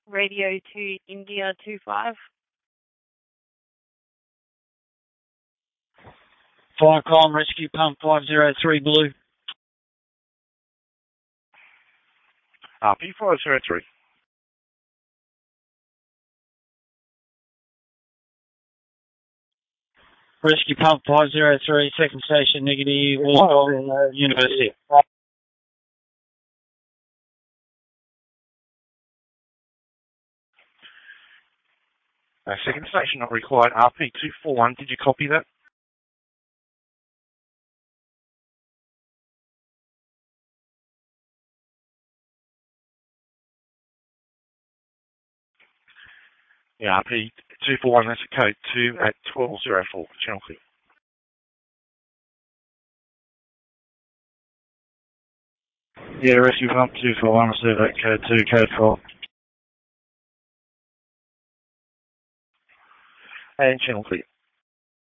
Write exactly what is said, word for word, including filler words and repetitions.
Radio to India two five. Fire Crime Rescue Pump five zero three Blue. R P five zero three. Rescue Pump five zero three, second station, negative, uh, University. Uh, second station not required. R P two four one, did you copy that? Yeah, R P two four one, that's a code two at twelve oh four, channel clear. Yeah, Rescue Pump two four one, receive that code two, code four. And channel clear.